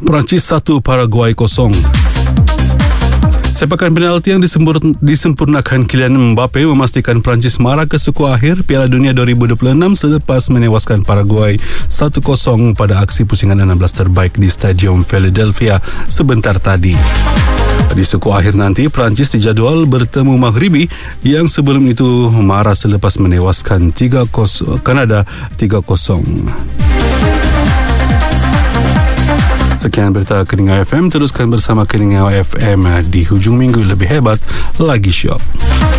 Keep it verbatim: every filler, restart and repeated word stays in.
Perancis satu, Paraguay kosong. Sepakan penalti yang disempurnakan Kylian Mbappe memastikan Perancis marah ke suku akhir Piala Dunia dua ribu dua puluh enam selepas menewaskan Paraguay satu kosong pada aksi pusingan enam belas terbaik di Stadium Philadelphia sebentar tadi. Di suku akhir nanti, Perancis dijadual bertemu Maghribi yang sebelum itu marah selepas menewaskan tiga kosong Kanada tiga kosong. Sekian berita Keningau F M. Teruskan bersama Keningau F M di hujung minggu. Lebih hebat lagi syok.